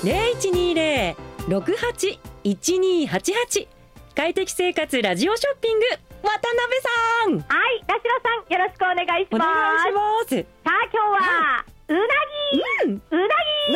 0120-68-1288快適生活ラジオショッピング、渡辺さん。 はい、田代さんよろしくお願いします。 お願いします。 さあ今日は、うなぎ